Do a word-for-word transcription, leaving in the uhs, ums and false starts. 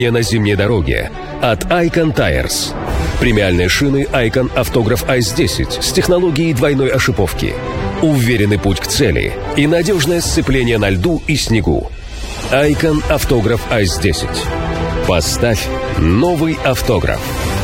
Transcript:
на зимней дороге от Icon Tires. Премиальные шины Icon Автограф Айс десять с технологией двойной ошиповки. Уверенный путь к цели и надежное сцепление на льду и снегу. Icon Автограф Айс десять. Поставь новый автограф.